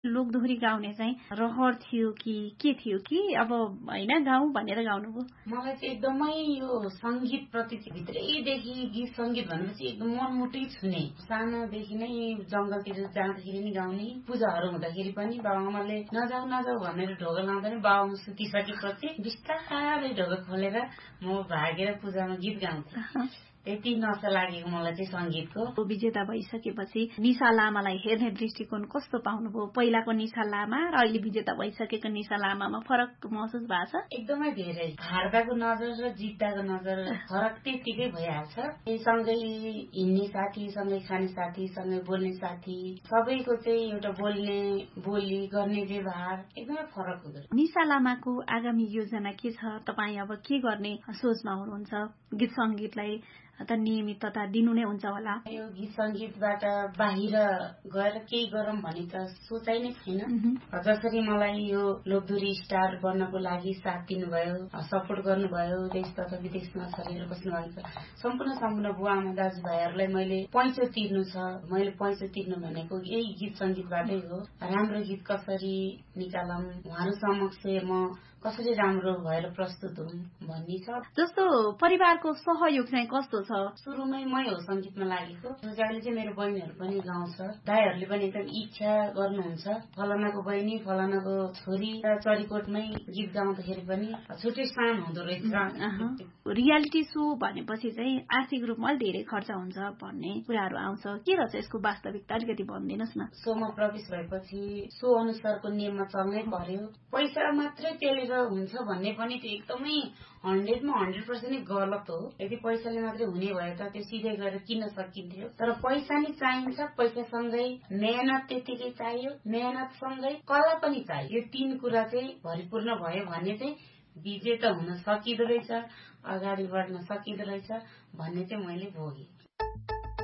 लोकदोहोरी गाउने चाहिँ रहर थियो कि के थियो कि अब हैन गाउँ भनेर गाउनुभयो? मलाई चाहिँ एकदमै यो संगीत प्रति भित्रैदेखि गीत संगीत भनेपछि एकदम मनमुटै छुने। सानोदेखि नै जंगलतिर जाँदाखेरि नि गाउने, पूजाहरू हुँदाखेरि पनि बाबुआमाले नजाऊ नजाऊ भनेर ढोका लाउँदा नि बाबुआमा सुतिसकेपछि बिस्तारै ढोका खोलेर म भागेर पूजामा गीत गाउँथे। त्यति नशा लागेको मलाई चाहिँ संगीतको। विजेता भइसकेपछि निशा लामालाई हेर्ने दृष्टिकोण कस्तो पाउनुभयो? पहिलाको निशा लामा र अहिले विजेता भइसकेको निशा लामामा फरक महसुस भएको छ? एकदमै धेरै। हार्दाको नजर र जित्दाको नजर फरक त्यतिकै भइहाल्छ। सँगै हिँड्ने साथी, सँगै खाने साथी, सँगै बोल्ने साथी, सबैको चाहिँ एउटा बोल्ने बोली गर्ने व्यवहार एकदमै फरक हुँदो रहेछ। निशा लामाको आगामी योजना के छ? तपाईँ अब के गर्ने सोचमा हुनुहुन्छ? गीत संगीतलाई त नियमितता दिनु नै हुन्छ होला। यो गीत संगीतबाट बाहिर गएर केही गरौँ भन्ने त सोचाइ नै छैन। जसरी मलाई यो लोकदोहोरी स्टार बन्नको लागि साथ दिनुभयो, सपोर्ट गर्नुभयो, देश तथा विदेशमा छरेर बस्नु भएको सम्पूर्ण बुवाआमा दाजुभाइहरूलाई मैले पैसो तिर्नु छ। मैले पैसो तिर्नु भनेको यही गीत संगीतबाटै हो। राम्रो गीत कसरी निकालौं, उहाँहरू समक्ष म कसरी राम्रो भएर प्रस्तुत हुँ भन्ने छ। जस्तो परिवारको सहयोग चाहिँ कस्तो छ? सुरुमै मै हो संगीतमा लागेको। जहिले चाहिँ मेरो बहिनीहरू पनि गाउँछ। दाइहरूले पनि एकदम इच्छा गर्नुहुन्छ। फलानाको बहिनी, फलानाको छोरी चरीकोटमै गीत गाउँदाखेरि पनि छुट्टै स्थान हुँदो रहेछ। रियालिटी सो भनेपछि चाहिँ आर्थिक रूपमा धेरै खर्च हुन्छ भन्ने कुराहरू आउँछ। के रहेछ यसको वास्तविकता? अलिकति भनिदिनुहोस् न। सोमा प्रवेश भएपछि सो अनुसारको नियममा चल्नै पर्यो। पैसा मात्रै तेलेर हुन्छ भन्ने पनि त्यो एकदमै 100मा 100% गलत हो। यदि पैसाले मात्रै हुने भए त त्यो सिधै गएर किन्न सकिन्थ्यो। तर पैसा नि चाहिन्छ, पैसासँगै मेहनत त्यतिकै चाहियो, मेहनतसँगै कला पनि चाहियो। यो 3 कुरा चाहिँ भरिपूर्ण भयो भने चाहिँ विजेता हुन सकिँदो रहेछ, अगाडि बढ्न सकिँदो रहेछ भन्ने चाहिँ मैले भोगेँ।